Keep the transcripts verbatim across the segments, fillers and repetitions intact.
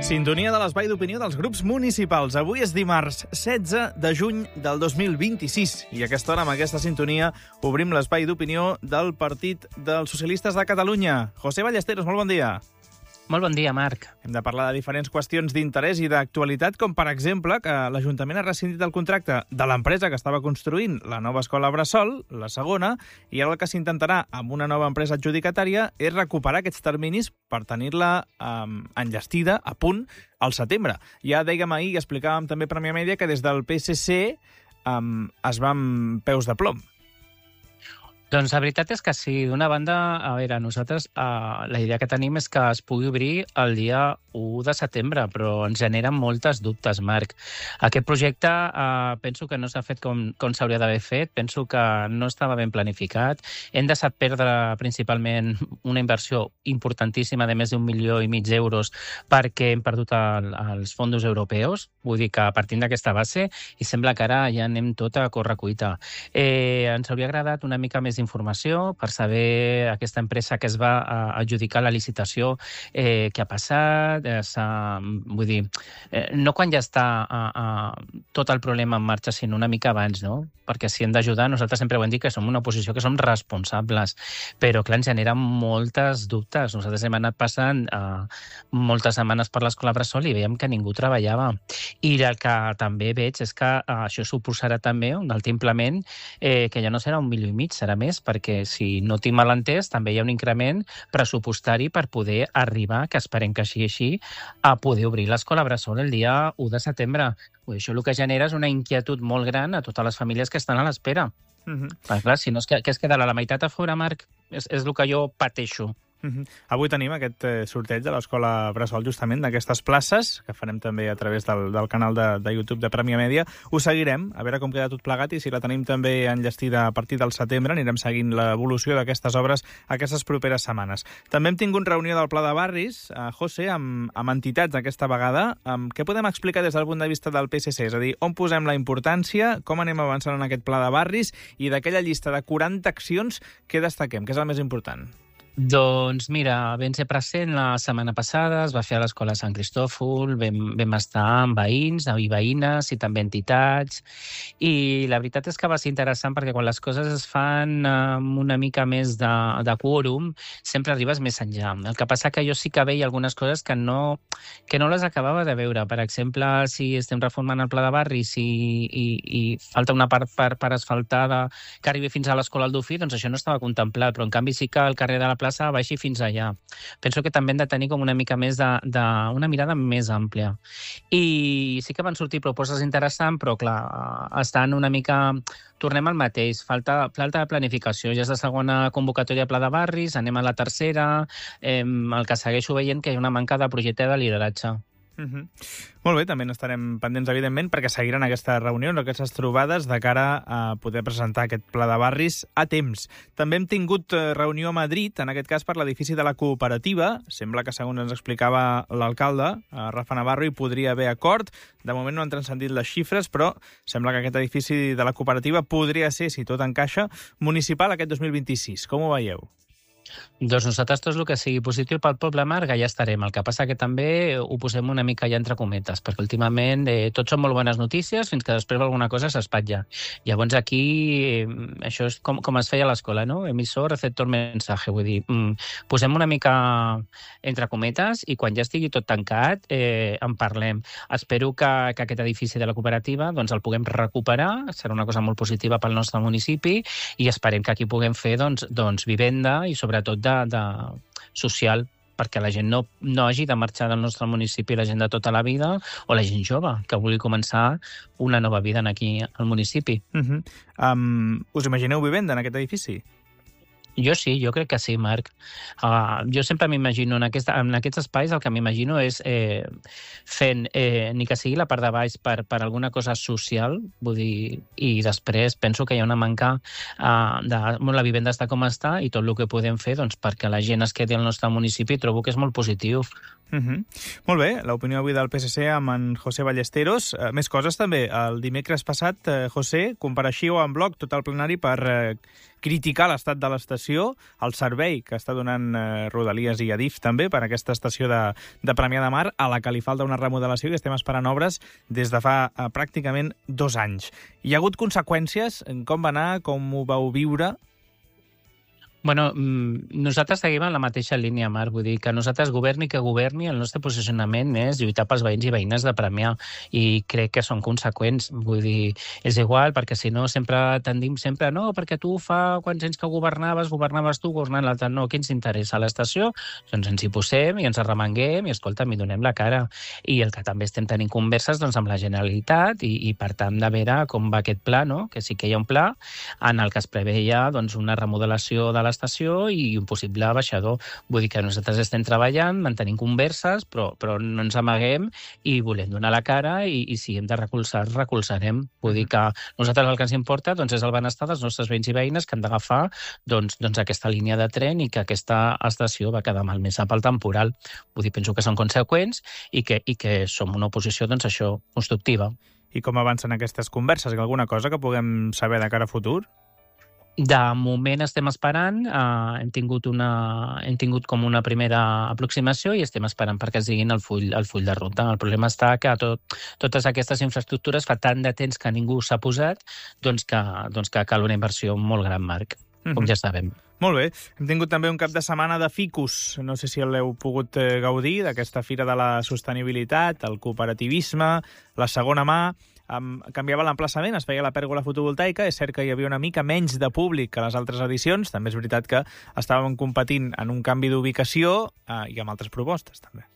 Sintonia de l'espai d'opinió dels grups municipals. Avui és dimarts setze de juny del dos mil vint-i-sis i a aquesta hora, amb aquesta sintonia, obrim l'espai d'opinió del Partit dels Socialistes de Catalunya. José Ballesteros, molt bon dia. Molt bon dia, Marc. Hem de parlar de diferents qüestions d'interès i d'actualitat, com per exemple que l'Ajuntament ha rescindit el contracte de l'empresa que estava construint la nova escola Bressol, la segona, i ara el que s'intentarà amb una nova empresa adjudicatària és recuperar aquests terminis per tenir-la eh, enllestida a punt al setembre. Ja dèiem ahir i explicàvem també a Premià Mèdia que des del P S C eh, es va amb peus de plom. Doncs la veritat és que sí. D'una banda, a veure, nosaltres eh, la idea que tenim és que es pugui obrir el dia u de setembre, però ens generen moltes dubtes, Marc. Aquest projecte eh, penso que no s'ha fet com, com s'hauria d'haver fet, penso que no estava ben planificat. Hem deixat perdre principalment una inversió importantíssima de més d'un milió i mig d'euros perquè hem perdut el, els fons europeus, vull dir que partint d'aquesta base, i sembla que ara ja anem tot a correcuita. Eh, ens hauria agradat una mica més informació per saber aquesta empresa que es va adjudicar la licitació, eh, què ha passat, eh, vull dir, eh, no quan ja està eh, eh, tot el problema en marxa, sinó una mica abans, no? Perquè si hem d'ajudar, nosaltres sempre ho hem dit que som una oposició que som responsables, però clar, ens generen moltes dubtes. Nosaltres hem anat passant eh, moltes setmanes per l'escola Bressol i veiem que ningú treballava. I el que també veig és que eh, això suposarà també un altre implement eh, que ja no serà un milió i mig, serà més, perquè si no tinc mal entès, també hi ha un increment pressupostari per poder arribar, que esperem que sigui així, a poder obrir l'escola Bressol el dia u de setembre. Això el que genera és una inquietud molt gran a totes les famílies que estan a l'espera. Uh-huh. Clar, clar, si no, què es quedarà la meitat a fora, Marc? És, és el que jo pateixo. Uh-huh. Avui tenim aquest eh, sorteig de l'escola Bressol, justament, d'aquestes places, que farem també a través del, del canal de, de YouTube de Premià Mèdia. Ho seguirem, a veure com queda tot plegat, i si la tenim també enllestida a partir del setembre, anirem seguint l'evolució d'aquestes obres aquestes properes setmanes. També hem tingut reunió del Pla de Barris, eh, José, amb, amb entitats aquesta vegada. Amb, què podem explicar des del punt de vista del P S C? És a dir, on posem la importància, com anem avançant en aquest Pla de Barris, i d'aquella llista de quaranta accions, què destaquem? Què és el més important? Doncs mira, vam ser present la setmana passada, es va fer a l'escola Sant Cristòfol, vam, vam estar amb veïns i veïnes i també entitats, i la veritat és que va ser interessant perquè quan les coses es fan amb una mica més de, de quòrum, sempre arribes més enllà. El que passa que jo sí que veia algunes coses que no, que no les acabava de veure. Per exemple, si estem reformant el Pla de Barris i, i, i falta una part per, per asfaltada que arribi fins a l'escola Aldofí, doncs això no estava contemplat, però en canvi sí que el carrer de la plaça baixi fins allà. Penso que també hem de tenir com una mica més de, de una mirada més àmplia. I sí que van sortir propostes interessants, però clar, estan una mica... Tornem al mateix, falta, falta de planificació. Ja és la segona convocatòria de Pla de Barris, anem a la tercera, eh, el que segueixo veient que hi ha una manca de projecte de lideratge. Uh-huh. Molt bé, també n'estarem pendents, evidentment, perquè seguiran aquesta reunió, aquestes trobades de cara a poder presentar aquest Pla de Barris a temps. També hem tingut reunió a Madrid, en aquest cas per l'edifici de la cooperativa. Sembla que, segons ens explicava l'alcalde, Rafa Navarro, hi podria haver acord. De moment no han transcendit les xifres, però sembla que aquest edifici de la cooperativa podria ser, si tot encaixa, municipal aquest dos mil vint-i-sis. Com ho veieu? Doncs nosaltres tot el que sigui positiu pel poble, Marc, ja estarem. El que passa que també ho posem una mica ja entre cometes, perquè últimament eh, tot són molt bones notícies fins que després alguna cosa s'espatlla. Llavors aquí, eh, això és com, com es feia a l'escola, no? Emissor, receptor, mensaje. Vull dir, mm, posem una mica entre cometes i quan ja estigui tot tancat eh, en parlem. Espero que, que aquest edifici de la cooperativa doncs, el puguem recuperar, serà una cosa molt positiva pel nostre municipi i esperem que aquí puguem fer doncs, doncs, vivenda i sobretot de, de social, perquè la gent no, no hagi de marxar del nostre municipi, la gent de tota la vida o la gent jove que vulgui començar una nova vida aquí al municipi. Uh-huh. um, us imagineu vivenda en aquest edifici? Jo sí, jo crec que sí, Marc. Uh, jo sempre m'imagino, en, aquesta, en aquests espais el que m'imagino és eh, fent, eh, ni que sigui la part de baix per, per alguna cosa social, vull dir, i després penso que hi ha una manca uh, de... La vivenda està com està i tot el que podem fer doncs, perquè la gent es quedi al nostre municipi trobo que és molt positiu. Uh-huh. Molt bé, l'opinió avui del P S C amb en José Ballesteros. Uh, més coses també. El dimecres passat, uh, José, compareixíeu en bloc tot el plenari per uh, criticar l'estat de l'estació, el servei que està donant uh, Rodalies i Adif també per aquesta estació de, de Premià de Mar, a la que li falta una remodelació i estem esperant obres des de fa uh, pràcticament dos anys. Hi ha hagut conseqüències? Com va anar? Com ho vau viure? Bueno, nosaltres seguim en la mateixa línia, Marc. Vull dir que nosaltres, governi que governi, el nostre posicionament és lluitar pels veïns i veïnes de Premià, i crec que són conseqüents. Vull dir, és igual, perquè si no sempre tendim sempre, no, perquè tu fa quants anys que governaves, governaves tu, governant l'altre, no, què ens interessa a l'estació? Doncs ens hi posem i ens arremanguem i, escolta'm, hi donem la cara. I el que també estem tenint converses doncs, amb la Generalitat i, i per tant, de veure com va aquest pla, no? Que sí que hi ha un pla en el que es preveia doncs, una remodelació de l'estació i un possible baixador. Vull dir que nosaltres estem treballant, mantenim converses, però, però no ens amaguem i volem donar la cara i, i si hem de recolzar, recolzarem. Vull dir que nosaltres el que ens importa doncs, és el benestar dels nostres veïns i veïnes que han d'agafar doncs, doncs aquesta línia de tren i que aquesta estació va quedar malmesa pel temporal. Vull dir, penso que són conseqüents i que, i que som una oposició, doncs això, constructiva. I com avancen aquestes converses? Alguna cosa que puguem saber de cara a futur? De moment estem esperant, eh, hem, tingut una, hem tingut com una primera aproximació i estem esperant perquè es diguin el full, el full de ruta. El problema està que tot, totes aquestes infraestructures fa tant de temps que ningú s'ha posat doncs que, doncs que cal una inversió molt gran, Marc, com mm-hmm. ja sabem. Molt bé. Hem tingut també un cap de setmana de Ficus. No sé si l'heu pogut eh, gaudir, d'aquesta Fira de la Sostenibilitat, el cooperativisme, la segona mà. Um, canviava l'emplaçament, es feia la pèrgola fotovoltaica. És cert que hi havia una mica menys de públic que les altres edicions. També és veritat que estàvem competint en un canvi d'ubicació uh, i amb altres propostes, també.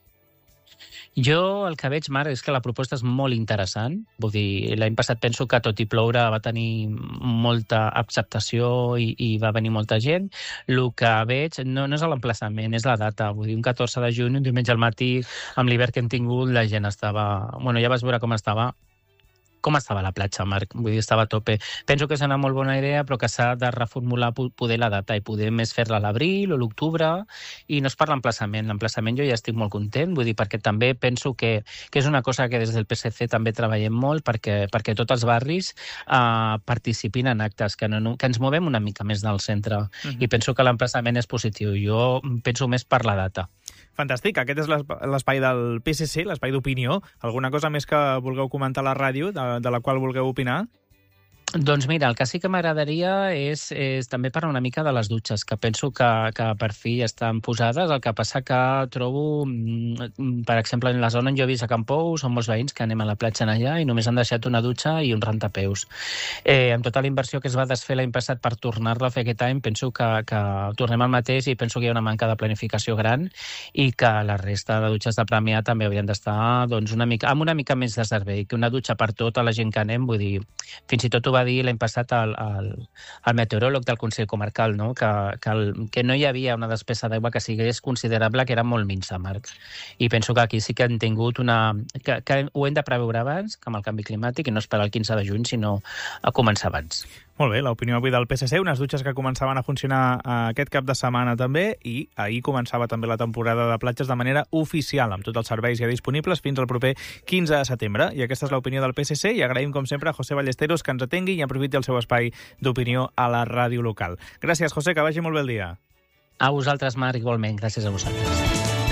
Jo el que veig, Marc, és que la proposta és molt interessant. Vull dir, l'any passat penso que tot i ploure va tenir molta acceptació i, i va venir molta gent. El que veig no, no és l'emplaçament, és la data. Vull dir, un catorze de juny, un diumenge al matí, amb l'hivern que hem tingut, la gent estava... Bueno, ja vas veure com estava com estava la platja, Marc. Vull dir, estava a tope. Penso que és una molt bona idea, però que s'ha de reformular poder la data i poder més fer-la a l'abril o l'octubre, i no és per l'emplaçament. L'emplaçament jo ja estic molt content, vull dir, perquè també penso que, que és una cosa que des del P S C també treballem molt perquè, perquè tots els barris eh, participin en actes, que, no, que ens movem una mica més del centre. Uh-huh. I penso que l'emplaçament és positiu. Jo penso més per la data. Fantàstic. Aquest és l'espai del P S C, l'espai d'opinió. Alguna cosa més que vulgueu comentar a la ràdio, de, de la qual vulgueu opinar? Doncs mira, el que sí que m'agradaria és, és també parlar una mica de les dutxes, que penso que, que per fi estan posades. El que passa que trobo, per exemple, en la zona on jo he vist a Campou, són molts veïns que anem a la platja allà i només han deixat una dutxa i un rentapeus. Eh, amb tota la inversió que es va desfer l'any passat per tornar-la a fer aquest any, penso que, que tornem al mateix i penso que hi ha una manca de planificació gran i que la resta de dutxes de Premià també haurien d'estar doncs, una mica, amb una mica més de servei, que una dutxa per tota la gent que anem, vull dir, fins i tot ho va dir l'any passat el, el, el meteoròleg del Consell Comarcal, no? que, que, el, que no hi havia una despesa d'aigua que sigués considerable, que era molt minsa, Marc. I penso que aquí sí que han tingut una... Que, que ho hem de preveure abans, que amb el canvi climàtic, i no esperar el quinze de juny, sinó a començar abans. Molt bé, l'opinió avui del P S C, unes dutxes que començaven a funcionar aquest cap de setmana també, i ahir començava també la temporada de platges de manera oficial, amb tots els serveis ja disponibles fins al proper quinze de setembre. I aquesta és l'opinió del P S C, i agraïm, com sempre, a José Ballesteros que ens atengui i aprofiti el seu espai d'opinió a la ràdio local. Gràcies, José, que vagi molt bé el dia. A vosaltres, Marc, igualment. Gràcies a vosaltres.